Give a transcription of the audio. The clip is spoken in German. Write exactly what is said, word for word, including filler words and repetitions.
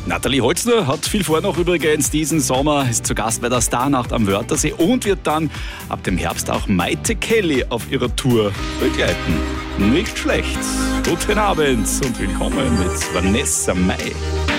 Nathalie Holzner hat viel vor noch übrigens diesen Sommer, ist zu Gast bei der Starnacht am Wörthersee und wird dann ab dem Herbst auch Maite Kelly auf ihrer Tour begleiten. Nicht schlecht. Guten Abend und willkommen mit Vanessa Mai.